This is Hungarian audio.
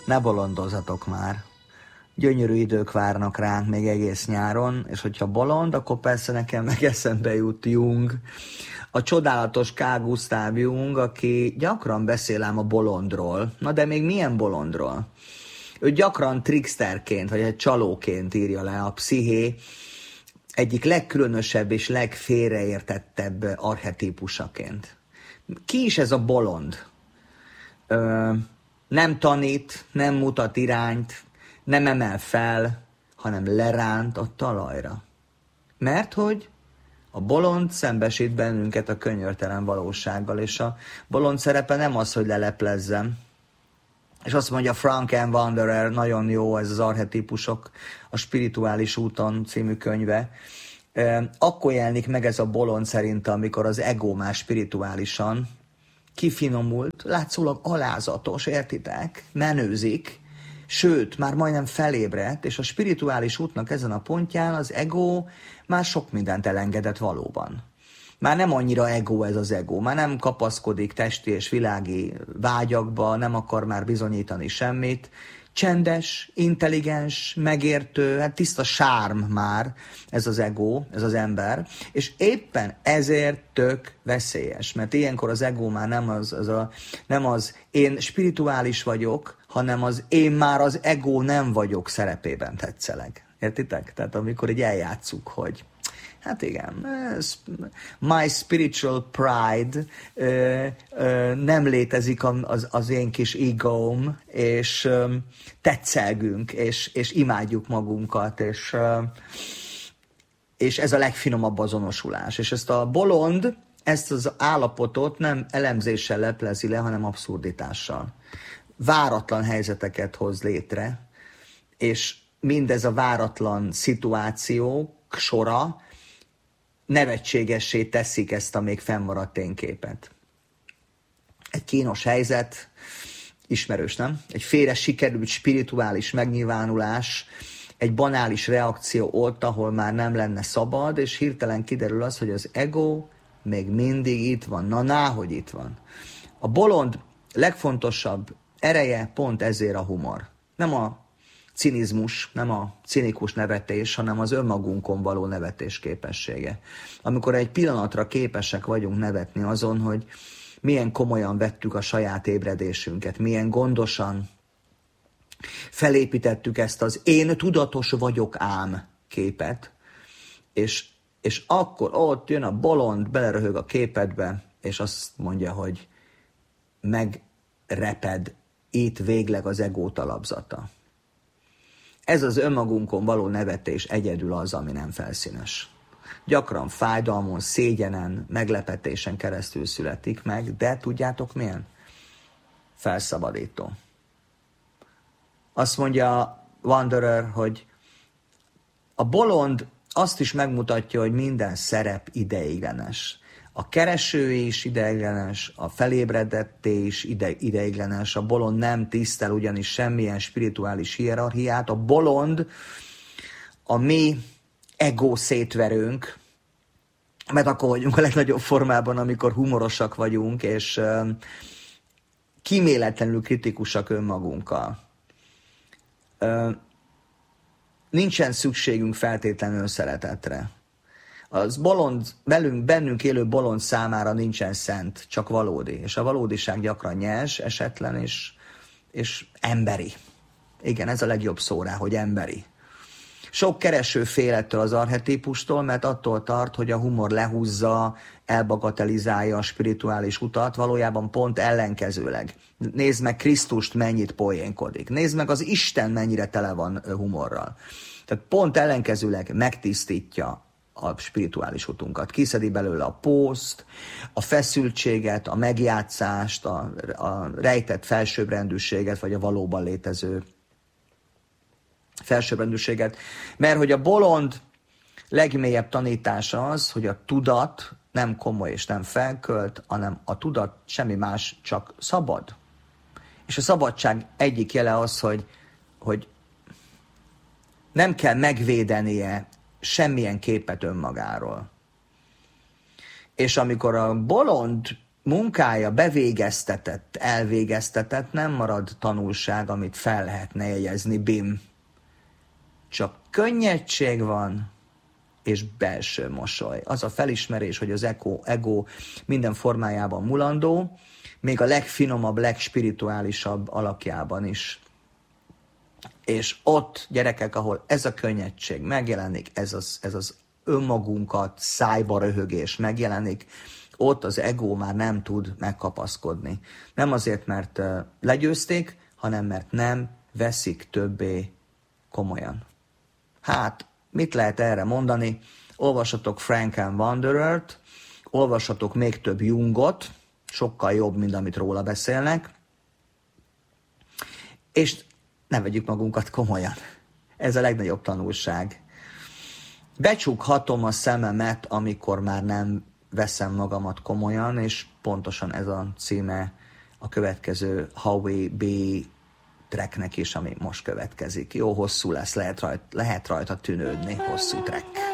Ne bolondozzatok már. Gyönyörű idők várnak ránk még egész nyáron, és hogyha bolond, akkor persze nekem meg eszembe jut Jung, a csodálatos Carl Gustav Jung, aki gyakran beszél ám a bolondról. Na de még milyen bolondról? Ő gyakran tricksterként, vagy egy csalóként írja le a psziché egyik legkülönösebb és legfélreértettebb archetípusaként. Ki is ez a bolond? Nem tanít, nem mutat irányt, nem emel fel, hanem leránt a talajra. Mert hogy a bolond szembesít bennünket a könyörtelen valósággal, és a bolond szerepe nem az, hogy leleplezzem. És azt mondja Frank and Wanderer, nagyon jó ez az archetípusok, a Spirituális úton című könyve. Akkor jelenik meg ez a bolond szerint, amikor az ego már spirituálisan kifinomult, látszólag alázatos, értitek? Menőzik, sőt, már majdnem felébredt, és a spirituális útnak ezen a pontján az ego már sok mindent elengedett valóban. Már nem annyira ego ez az ego, már nem kapaszkodik testi és világi vágyakba, nem akar már bizonyítani semmit. Csendes, intelligens, megértő, hát tiszta sárm már ez az ego, ez az ember, és éppen ezért tök veszélyes, mert ilyenkor az ego már nem az én spirituális vagyok, hanem az én már az ego nem vagyok szerepében tetszeleg. Értitek? Tehát amikor így eljátszuk, hogy hát igen, my spiritual pride, nem létezik az én kis egóm, és tetszelgünk, és imádjuk magunkat, és ez a legfinomabb azonosulás. És ezt a bolond, ezt az állapotot nem elemzéssel leplezi le, hanem abszurditással. Váratlan helyzeteket hoz létre, és mindez a váratlan szituációk sora nevetségessé teszik ezt a még fennmaradt tényképet. Egy kínos helyzet, ismerős, nem? Egy félre sikerült spirituális megnyilvánulás, egy banális reakció ott, ahol már nem lenne szabad, és hirtelen kiderül az, hogy az ego még mindig itt van. Na, hogy itt van. A bolond legfontosabb ereje pont ezért a humor. Nem a cinizmus, nem a cinikus nevetés, hanem az önmagunkon való nevetés képessége. Amikor egy pillanatra képesek vagyunk nevetni azon, hogy milyen komolyan vettük a saját ébredésünket, milyen gondosan felépítettük ezt az én tudatos vagyok ám képet, és akkor ott jön a bolond, beleröhög a képedbe, és azt mondja, hogy megreped itt végleg az ego talapzata. Ez az önmagunkon való nevetés egyedül az, ami nem felszínes. Gyakran fájdalmon, szégyenen, meglepetésen keresztül születik meg, de tudjátok milyen? Felszabadító. Azt mondja Wanderer, hogy a bolond azt is megmutatja, hogy minden szerep ideiglenes. A kereső is ideiglenes, a felébredetté is ideiglenes, a bolond nem tisztel ugyanis semmilyen spirituális hierarchiát, a bolond a mi ego szétverőnk, mert akkor vagyunk a legnagyobb formában, amikor humorosak vagyunk, és kíméletlenül kritikusak önmagunkkal. Nincsen szükségünk feltétlenül szeretetre. Az bolond, bennünk élő bolond számára nincsen szent, csak valódi. És a valódiság gyakran nyers, esetlen és emberi. Igen, ez a legjobb szó rá, hogy emberi. Sok kereső fél ettől az archetípustól, mert attól tart, hogy a humor lehúzza, elbagatelizálja a spirituális utat, valójában pont ellenkezőleg. Nézd meg Krisztust, mennyit poénkodik. Nézd meg az Isten, mennyire tele van humorral. Tehát pont ellenkezőleg megtisztítja a spirituális utunkat. Kiszedi belőle a pószt, a feszültséget, a megjátszást, a rejtett felsőbbrendűséget, vagy a valóban létező felsőbbrendűséget. Mert hogy a bolond legmélyebb tanítása az, hogy a tudat nem komoly és nem felkölt, hanem a tudat semmi más, csak szabad. És a szabadság egyik jele az, hogy nem kell megvédenie semmilyen képet önmagáról. És amikor a bolond munkája bevégeztetett, elvégeztetett, nem marad tanulság, amit fel lehetne jegyezni, bim. Csak könnyedség van, és belső mosoly. Az a felismerés, hogy az ego minden formájában mulandó, még a legfinomabb, legspirituálisabb alakjában is. És ott, gyerekek, ahol ez a könnyedség megjelenik, ez az önmagunkat szájba röhögés megjelenik, ott az ego már nem tud megkapaszkodni. Nem azért, mert legyőzték, hanem mert nem veszik többé komolyan. Hát, mit lehet erre mondani? Olvassatok Frank and Wanderert, olvassatok még több Jungot, sokkal jobb, mint amit róla beszélnek, és ne vegyük magunkat komolyan. Ez a legnagyobb tanulság. Becsukhatom a szememet, amikor már nem veszem magamat komolyan, és pontosan ez a címe a következő Howie B. tracknek is, ami most következik. Jó hosszú lesz, lehet rajta tűnődni, hosszú track.